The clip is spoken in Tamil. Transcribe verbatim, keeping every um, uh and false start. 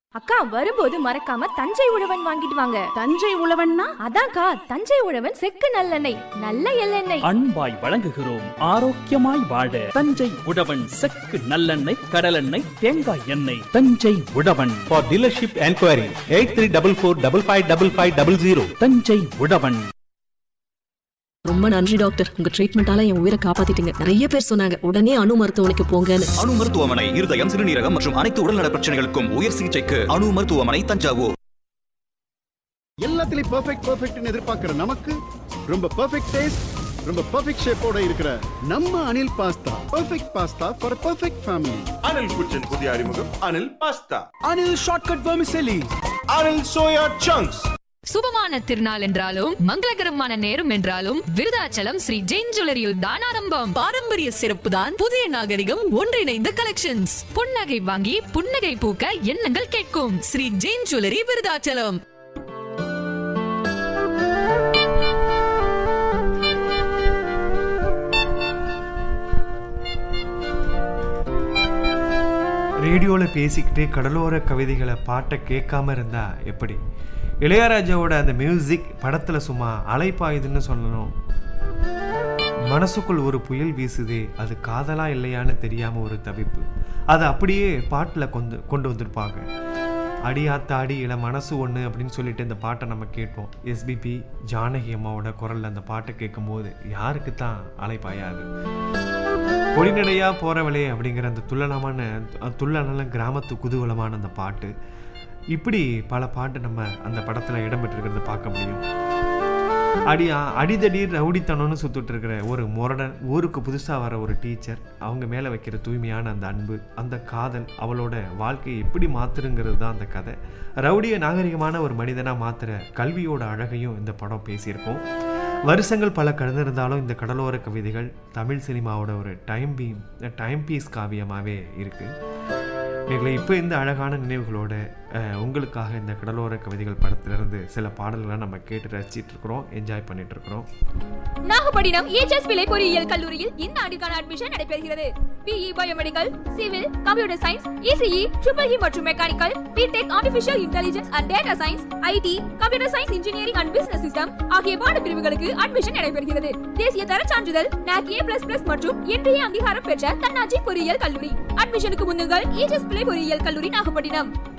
அக்கா வரும்போது மறக்காம தஞ்சை உழவன் வாங்கிட்டு வாங்க. தஞ்சை உழவன்னா அதான்க்கா தஞ்சை உழவன் செக்கு நல்லெண்ணெய், நல்ல எள்ளெண்ணெய். அன்பாய் வழங்குகிறோம், ஆரோக்கியமாய் வாழ தஞ்சை உழவன் செக்கு நல்லெண்ணெய், கடலெண்ணெய், தேங்காய் எண்ணெய். தஞ்சை உழவன். For dealership enquiry eight three four four five five five five zero zero. Thanjai உழவன். ரொம்ப நன்றி டாக்டர், உங்க ட்ரீட்மெண்டால என் உயிரை காப்பாத்திட்டீங்க. நிறைய பேர் சொன்னாங்க உடனே அணு மருத்துவமனைக்கு போங்கன்னு. அணு மருத்துவமனை இருதயம், சிறுநீரகம் மற்றும் அனைத்து உடல்நல பிரச்சனைகளுக்கும் உயர் சிகிச்சைக்கு அணு மருத்துவமனை, தஞ்சாவூர். எல்லாத்துலயும் பெர்ஃபெக்ட் பெர்ஃபெக்ட்னு எதிர்பார்க்கிற நமக்கு ரொம்ப பெர்ஃபெக்ட் டேஸ்ட், ரொம்ப பெர்ஃபெக்ட் ஷேப்போட இருக்கிற நம்ம Anil pasta. Perfect pasta for perfect family. Anil குச்சின் புதிய அறிமுகம் Anil pasta. Anil shortcut vermicelli. Anil soya chunks. சுபமான திருநாள் என்றாலும் மங்களகரமான நேரம் என்றாலும் விருதாச்சலம் ஸ்ரீ ஜெயின் ஜுவல்லரியில் தான் ஆரம்பம். பாரம்பரிய சிறப்பு தான் புதிய நாகரிகம் ஒன்றிணைந்த கலெக்ஷன்ஸ். புன்னகை வாங்கி புன்னகை பூக்க எண்ணங்கள் கேட்கும் ஸ்ரீ ஜெயின் ஜுவல்லரி, விருதாச்சலம். ரேடியோவில் பேசிக்கிட்டே கடலோர கவிதைகளை பாட்டை கேட்காம இருந்தா எப்படி? இளையராஜாவோட அந்த மியூசிக் படத்தில் சும்மா அலைப்பாயுதுன்னு சொல்லணும். மனசுக்குள் ஒரு புயல் வீசுதே, அது காதலா இல்லையான்னு தெரியாமல் ஒரு தவிப்பு, அதை அப்படியே பாட்டில் கொண்டு கொண்டு வந்திருப்பாங்க. அடியாத்தாடி இல்லை மனசு ஒன்று அப்படின்னு சொல்லிட்டு இந்த பாட்டை நம்ம கேட்போம். எஸ்பிபி ஜானகி அம்மாவோட குரலில் அந்த பாட்டை கேட்கும் போது யாருக்கு தான் அலைப்பாயாது? பொடிநடையா போறவளே அப்படிங்கிற அந்த துள்ளலாமான துள்ளலான கிராமத்து குதூகலமான அந்த பாட்டு, இப்படி பல பாட்டு நம்ம அந்த படத்தில் இடம்பெற்றிருக்கிறத பார்க்க முடியும். அடி அடிதடி ரவுடித்தனம்னு சுற்றிட்டு இருக்கிற ஒரு முரடன், ஊருக்கு புதுசாக வர ஒரு டீச்சர், அவங்க மேலே வைக்கிற தூய்மையான அந்த அன்பு, அந்த காதல், அவளோட வாழ்க்கையை எப்படி மாற்றுங்கிறது தான் அந்த கதை. ரவுடிய நாகரிகமான ஒரு மனிதனாக மாற்றுற கல்வியோட அழகையும் இந்த படம் பேசியிருக்கோம். வருஷங்கள் பல கடந்திருந்தாலும் இந்த கடலோர கவிதைகள் தமிழ் சினிமாவோட ஒரு டைம் பீ டைம் பீஸ் காவியமாகவே இருக்குது. எங்களை இப்போ இந்த அழகான நினைவுகளோட உங்களுக்காக இந்த கடலோர கவிதைகள் படத்திலிருந்து சில பாடல்களை நம்ம கேட்டு ரசிச்சிட்டு இருக்கிறோம், என்ஜாய் பண்ணிட்டு இருக்கிறோம். நாகப்பட்டினம் ஏஜஸ் பிள்ளை பொறியியல் கல்லூரியில் இந்த ஆண்டுக்கான அட்மிஷன் நடைபெறுகிறது. BE biomedical, civil, computer science, ECE, triple E மற்றும் mechanical, BTech, artificial intelligence and data science, ID, computer science, engineering and business system ஆகிய பாட பிரிவுகளுக்கு அட்மிஷன் நடைபெறுகிறது. தேசிய தர சான்றிதழ் நாக் ஏ பிளஸ் பிளஸ் மற்றும் இன்றைய அங்கீகாரம் பெற்ற தன்னாட்சி பொறியியல் கல்லூரி. அட்மிஷனுக்கு முன்னுங்கள் ஏஜஸ் பிள்ளை பொறியியல் கல்லூரி, நாகப்பட்டினம்.